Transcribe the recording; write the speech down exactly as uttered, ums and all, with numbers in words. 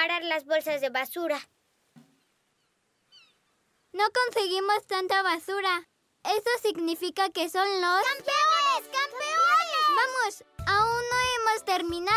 separar las bolsas de basura. No conseguimos tanta basura. Eso significa que son los... ¡Campeones! ¡Campeones! ¡Vamos! Aún no hemos terminado.